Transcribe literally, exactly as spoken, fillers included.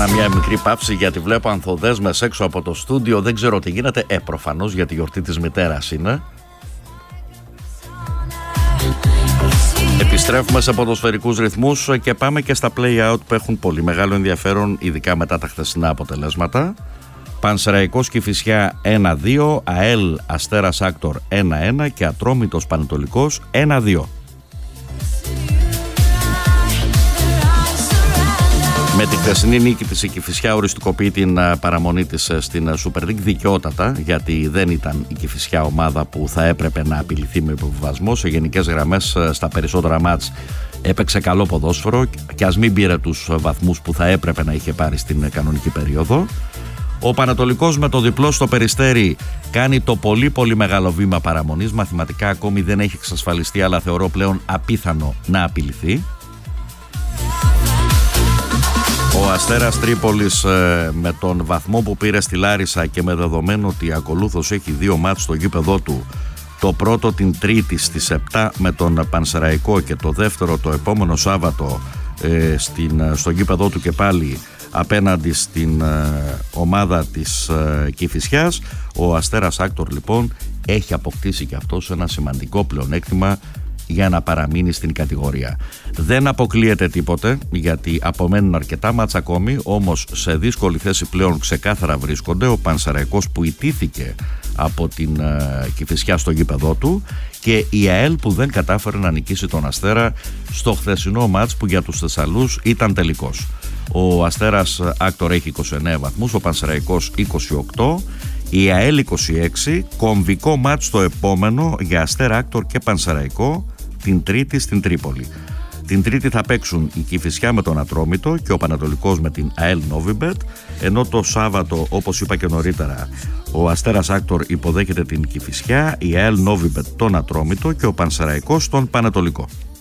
Κάνα μια μικρή παύση γιατί βλέπω ανθοδέσμες έξω από το στούντιο. Δεν ξέρω τι γίνεται. Ε, προφανώς για τη γιορτή της μητέρας είναι. Επιστρέφουμε σε ποδοσφαιρικούς ρυθμούς και πάμε και στα play-out που έχουν πολύ μεγάλο ενδιαφέρον, ειδικά μετά τα χθεσινά αποτελέσματα. Πανσεραϊκός Κηφισιά ένα δύο, ΑΕΛ Αστέρας Άκτορ ένα ένα και Ατρόμητος Πανετολικός ένα δύο. Με τη χθεσινή νίκη της η Κηφισιά οριστικοποιεί την παραμονή της στην Super League δικαιότατα, γιατί δεν ήταν η Κηφισιά ομάδα που θα έπρεπε να απειληθεί με υποβιβασμό. Σε γενικές γραμμές στα περισσότερα μάτς έπαιξε καλό ποδόσφαιρο και ας μην πήρε τους βαθμούς που θα έπρεπε να είχε πάρει στην κανονική περίοδο. Ο Πανατολικός με το διπλό στο Περιστέρι κάνει το πολύ πολύ μεγάλο βήμα παραμονής. Μαθηματικά ακόμη δεν έχει εξασφαλιστεί, αλλά θεωρώ πλέον απίθανο να απειληθεί. Ο Αστέρας Τρίπολης με τον βαθμό που πήρε στη Λάρισα και με δεδομένο ότι ακολούθως έχει δύο μάτς στο γήπεδό του, το πρώτο την Τρίτη στις επτά με τον Πανσεραϊκό και το δεύτερο το επόμενο Σάββατο ε, στην, στο γήπεδό του και πάλι απέναντι στην ε, ομάδα της ε, Κηφισιάς, ο Αστέρας Άκτορ λοιπόν έχει αποκτήσει και αυτός ένα σημαντικό πλεονέκτημα για να παραμείνει στην κατηγορία. Δεν αποκλείεται τίποτε, γιατί απομένουν αρκετά μάτς ακόμη, όμως σε δύσκολη θέση πλέον ξεκάθαρα βρίσκονται ο Πανσεραϊκός που ιτήθηκε από την uh, Κηφισιά στο γήπεδό του και η ΑΕΛ που δεν κατάφερε να νικήσει τον Αστέρα στο χθεσινό μάτς που για τους Θεσσαλούς ήταν τελικός. Ο Αστέρας Άκτορ έχει είκοσι εννέα βαθμούς, ο Πανσεραϊκός είκοσι οκτώ, η ΑΕΛ είκοσι έξι, κομβικό μάτς το επόμενο για Αστέρα Άκτορ και Πανσεραϊκό την Τρίτη στην Τρίπολη. Την Τρίτη θα παίξουν η Κηφισιά με τον Ατρόμητο και ο Πανατολικός με την ΑΕΛ Νόβιμπετ, ενώ το Σάββατο, όπως είπα και νωρίτερα, ο Αστέρας Άκτορ υποδέχεται την Κηφισιά, η ΑΕΛ Νόβιμπετ τον Ατρόμητο και ο Πανσεραϊκός τον Πανατολικό.